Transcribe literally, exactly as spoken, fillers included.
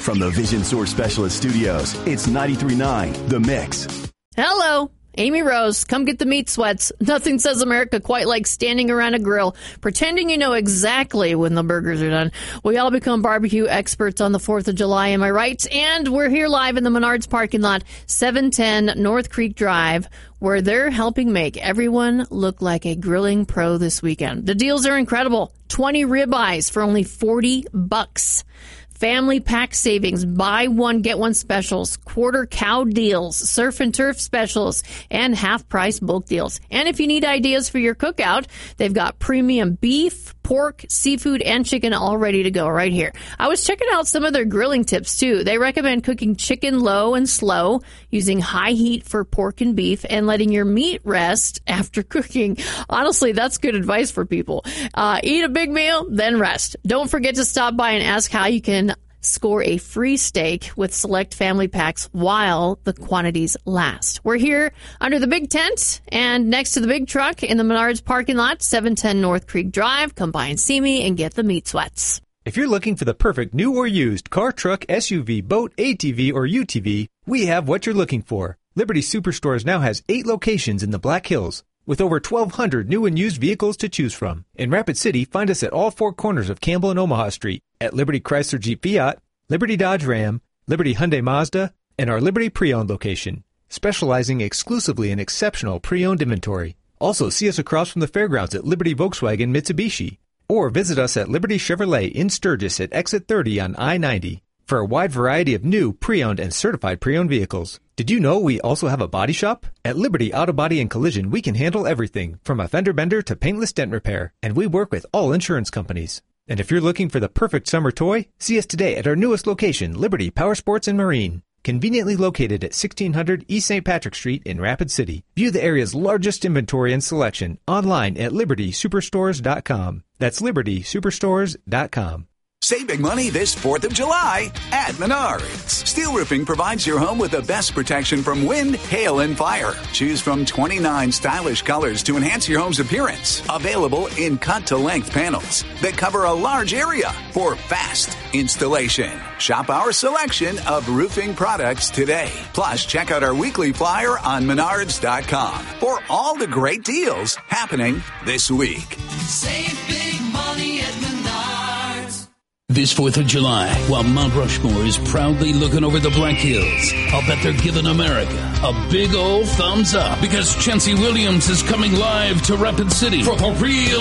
From the Vision Source Specialist Studios, it's ninety-three point nine The Mix. Hello, Amy Rose. Come get the meat sweats. Nothing says America quite like standing around a grill, pretending you know exactly when the burgers are done. We all become barbecue experts on the fourth of July, am I right? And we're here live in the Menards parking lot, seven ten North Creek Drive, where they're helping make everyone look like a grilling pro this weekend. The deals are incredible. twenty ribeyes for only forty bucks. Family pack savings, buy one, get one specials, quarter cow deals, surf and turf specials, and half price bulk deals. And if you need ideas for your cookout, they've got premium beef, pork, seafood, and chicken all ready to go right here. I was checking out some of their grilling tips too. They recommend cooking chicken low and slow, using high heat for pork and beef, and letting your meat rest after cooking. Honestly, that's good advice for people. Uh, eat a big meal, then rest. Don't forget to stop by and ask how you can score a free steak with select family packs while the quantities last. We're here under the big tent and next to the big truck in the Menards parking lot, seven ten North Creek Drive. Come by and see me and get the meat sweats. If you're looking for the perfect new or used car, truck, S U V, boat, A T V, or U T V, we have what you're looking for. Liberty Superstores now has eight locations in the Black Hills, with over twelve hundred new and used vehicles to choose from. In Rapid City, find us at all four corners of Campbell and Omaha Street, at Liberty Chrysler Jeep Fiat, Liberty Dodge Ram, Liberty Hyundai Mazda, and our Liberty Pre-Owned location, specializing exclusively in exceptional pre-owned inventory. Also, see us across from the fairgrounds at Liberty Volkswagen Mitsubishi, or visit us at Liberty Chevrolet in Sturgis at Exit thirty on I ninety for a wide variety of new, pre-owned, and certified pre-owned vehicles. Did you know we also have a body shop? At Liberty Auto Body and Collision, we can handle everything from a fender bender to paintless dent repair, and we work with all insurance companies. And if you're looking for the perfect summer toy, see us today at our newest location, Liberty Power Sports and Marine, conveniently located at sixteen hundred East Saint Patrick Street in Rapid City. View the area's largest inventory and selection online at liberty superstores dot com. That's liberty superstores dot com. Save big money this fourth of July at Menards. Steel Roofing provides your home with the best protection from wind, hail, and fire. Choose from twenty-nine stylish colors to enhance your home's appearance. Available in cut-to-length panels that cover a large area for fast installation. Shop our selection of roofing products today. Plus, check out our weekly flyer on menards dot com for all the great deals happening this week. Save big money at Menards. This fourth of July, while Mount Rushmore is proudly looking over the Black Hills, I'll bet they're giving America a big old thumbs up because Chancey Williams is coming live to Rapid City for the real